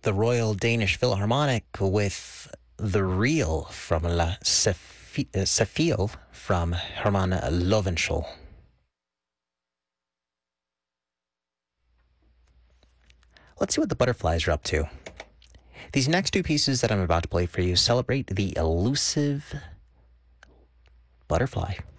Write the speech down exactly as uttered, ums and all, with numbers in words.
the Royal Danish Philharmonic with the Reel from La Saffiel from Herman Löwenthal. Let's see what the Butterflies are up to. These next two pieces that I'm about to play for you celebrate the elusive butterfly.